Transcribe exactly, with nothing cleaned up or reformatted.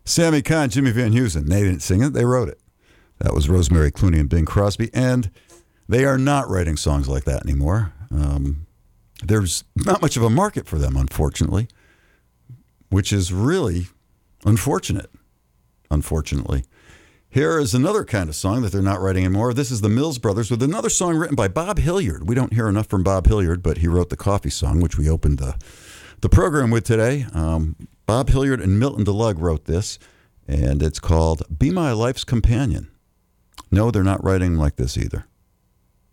Sammy Kahn, Jimmy Van Heusen. They didn't sing it, they wrote it. That was Rosemary Clooney and Bing Crosby, and they are not writing songs like that anymore. Um, there's not much of a market for them, unfortunately, which is really unfortunate, unfortunately. Here is another kind of song that they're not writing anymore. This is the Mills Brothers with another song written by Bob Hilliard. We don't hear enough from Bob Hilliard, but he wrote the Coffee song, which we opened the, the program with today. Um, Bob Hilliard and Milton DeLugg wrote this, and it's called Be My Life's Companion. No, they're not writing like this either.